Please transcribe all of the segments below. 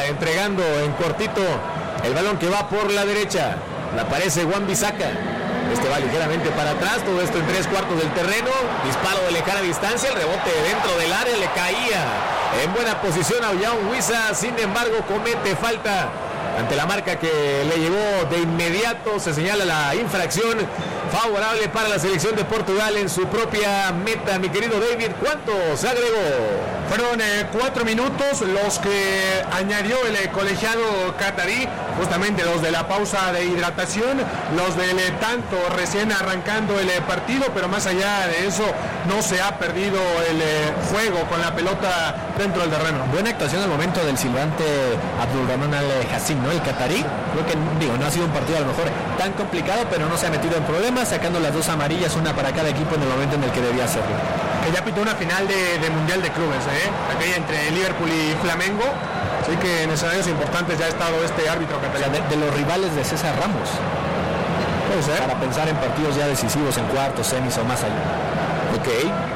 entregando en cortito el balón que va por la derecha. La aparece Wan-Bissaka. Este va ligeramente para atrás, todo esto en 3/4 del terreno. Disparo de lejana distancia, el rebote dentro del área, le caía en buena posición a Young Wissa. Sin embargo, comete falta ante la marca que le llevó de inmediato. Se señala la infracción favorable para la selección de Portugal en su propia meta. Mi querido David, ¿cuánto se agregó? Fueron 4 minutos los que añadió el colegiado catarí, justamente los de la pausa de hidratación, los del tanto recién arrancando el partido, pero más allá de eso no se ha perdido el juego con la pelota dentro del terreno. Buena actuación al momento del silbante Abdulrahman Al-Hassim, ¿no? El catarí. Creo que no ha sido un partido a lo mejor tan complicado, pero no se ha metido en problemas, sacando las 2 amarillas, una para cada equipo en el momento en el que debía hacerlo. Que ya pitó una final de Mundial de Clubes, aquella entre Liverpool y Flamengo, así que en escenarios importantes ya ha estado este árbitro catarí. O sea, de los rivales de César Ramos. Puede ser. Para pensar en partidos ya decisivos, en cuartos, semis o más allá. Ok.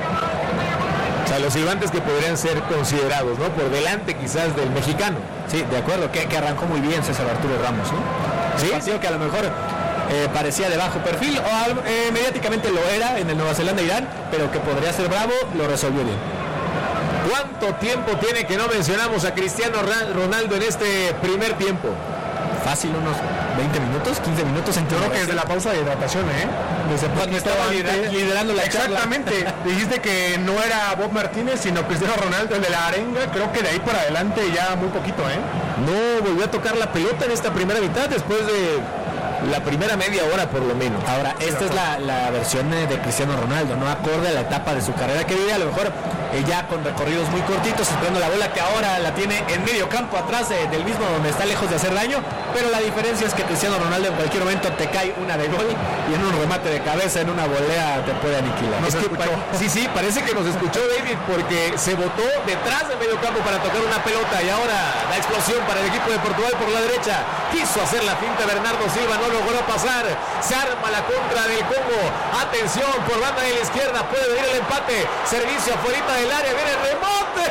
O sea, los silbantes que podrían ser considerados, ¿no? Por delante quizás del mexicano. Sí, de acuerdo, que arrancó muy bien César Arturo Ramos, ¿no? Sí. Un partido que a lo mejor parecía de bajo perfil, o mediáticamente lo era en el Nueva Zelanda-Irán, pero que podría ser bravo, lo resolvió bien. ¿Cuánto tiempo tiene que no mencionamos a Cristiano Ronaldo en este primer tiempo? Fácil, unos 20 minutos, 15 minutos. Yo creo que desde la pausa de hidratación, Desde cuando estaba liderando la charla. Exactamente. Dijiste que no era Bob Martínez, sino Cristiano Ronaldo, el de la arenga. Creo que de ahí para adelante ya muy poquito, No volvió a tocar la pelota en esta primera mitad después de la primera media hora por lo menos. Ahora, esta es la versión de Cristiano Ronaldo, no acorde a la etapa de su carrera que vive, a lo mejor ya con recorridos muy cortitos, esperando la bola que ahora la tiene en medio campo atrás del mismo donde está lejos de hacer daño, pero la diferencia es que Cristiano Ronaldo en cualquier momento te cae una de gol y en un remate de cabeza, en una volea te puede aniquilar. Sí, parece que nos escuchó David porque se botó detrás del medio campo para tocar una pelota y ahora la explosión para el equipo de Portugal por la derecha. Quiso hacer la finta Bernardo Silva, no logró pasar, se arma la contra del Congo. Atención, por banda de la izquierda puede venir el empate, servicio afuera del área, viene el remote,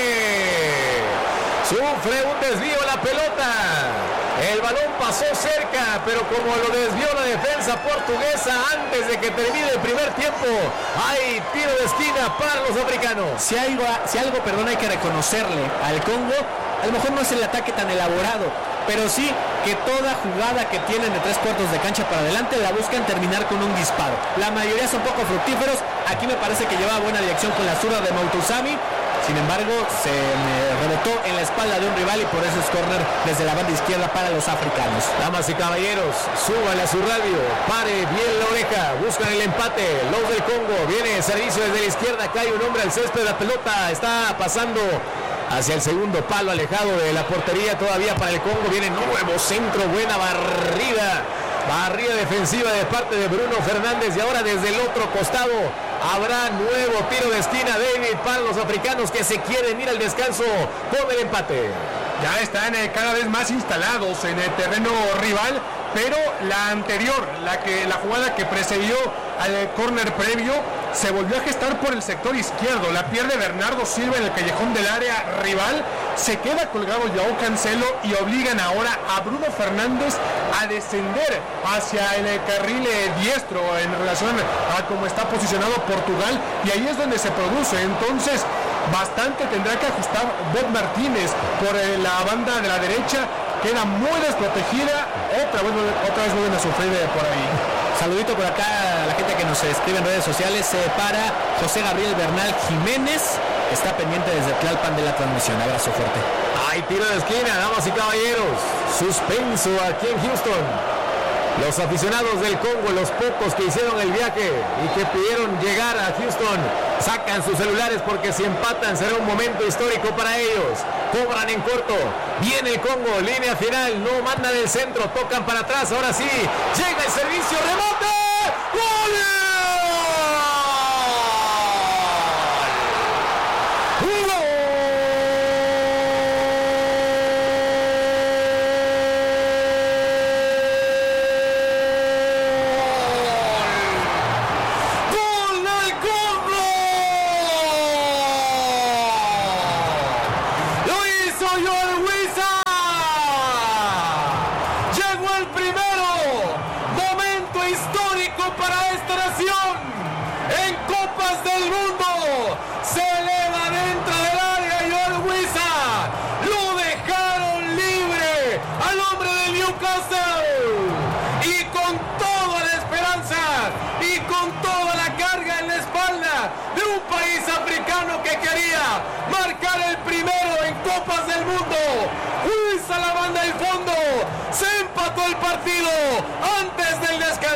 sufre un desvío la pelota, el balón pasó cerca, pero como lo desvió la defensa portuguesa antes de que termine el primer tiempo, hay tiro de esquina para los africanos. Si algo, hay que reconocerle al Congo, a lo mejor no es el ataque tan elaborado, pero sí que toda jugada que tienen de 3/4 de cancha para adelante la buscan terminar con un disparo. La mayoría son poco fructíferos. Aquí me parece que llevaba buena dirección con la zurda de Mautuzami. Sin embargo, se rebotó en la espalda de un rival y por eso es córner desde la banda izquierda para los africanos. Damas y caballeros, súbale a su radio, pare bien la oreja, buscan el empate, los del Congo, viene el servicio desde la izquierda, cae un hombre al césped, la pelota está pasando hacia el segundo palo, alejado de la portería todavía para el Congo, viene nuevo centro, buena barrida defensiva de parte de Bruno Fernández y ahora desde el otro costado habrá nuevo tiro de esquina, David, para los africanos que se quieren ir al descanso con el empate. Ya están cada vez más instalados en el terreno rival, pero la anterior, la jugada que precedió al córner previo, se volvió a gestar por el sector izquierdo. La pierde Bernardo Silva en el callejón del área rival, se queda colgado Joao Cancelo y obligan ahora a Bruno Fernández a descender hacia el carril diestro en relación a cómo está posicionado Portugal, y ahí es donde se produce. Entonces bastante tendrá que ajustar Bob Martínez por la banda de la derecha, queda muy desprotegida, otra vez vuelven a sufrir por ahí. Saludito por acá a la gente que nos escribe en redes sociales, para José Gabriel Bernal Jiménez, está pendiente desde Tlalpan de la transmisión. Abrazo fuerte. Hay tiro de esquina, damas y caballeros, suspenso aquí en Houston. Los aficionados del Congo, los pocos que hicieron el viaje y que pidieron llegar a Houston, sacan sus celulares porque si empatan será un momento histórico para ellos. Cobran en corto, viene el Congo, línea final, no mandan el centro, tocan para atrás, ahora sí, llega el servicio, rebote, ¡gol!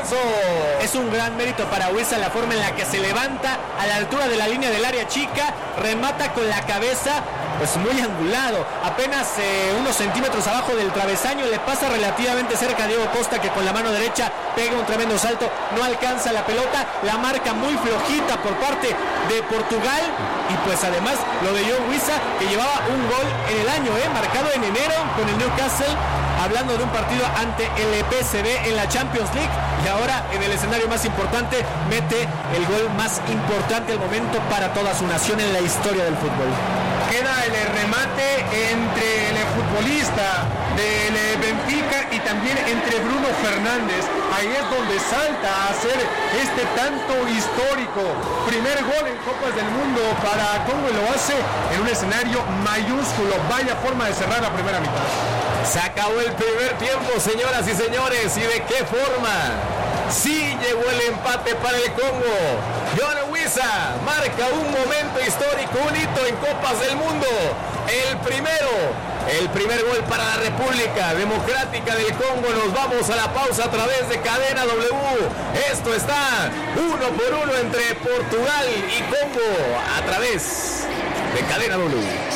Alonso. Es un gran mérito para Huiza la forma en la que se levanta a la altura de la línea del área chica, remata con la cabeza, pues muy angulado, apenas unos centímetros abajo del travesaño, le pasa relativamente cerca a Diego Costa, que con la mano derecha pega un tremendo salto, no alcanza la pelota, la marca muy flojita por parte de Portugal, y pues además lo de John Huiza, que llevaba un gol en el año, marcado en enero con el Newcastle, hablando de un partido ante el PSV en la Champions League, y ahora en el escenario más importante mete el gol más importante al momento para toda su nación en la historia del fútbol. Queda el remate entre el futbolista del Benfica y también entre Bruno Fernández. Ahí es donde salta a hacer este tanto histórico. Primer gol en Copas del Mundo para Congo, y lo hace en un escenario mayúsculo. Vaya forma de cerrar la primera mitad. Se acabó el primer tiempo, señoras y señores. ¿Y de qué forma? Sí llegó el empate para el Congo. John Huiza marca un momento histórico, un hito en Copas del Mundo. El primer gol para la República Democrática del Congo. Nos vamos a la pausa a través de Cadena W. Esto está 1-1 entre Portugal y Congo a través de Cadena W.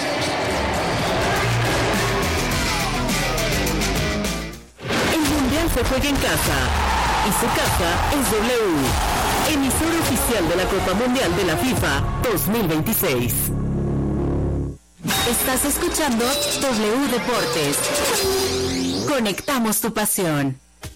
El Mundial se juega en casa y su casa es W, emisor oficial de la Copa Mundial de la FIFA 2026. Estás escuchando W Deportes. Conectamos tu pasión.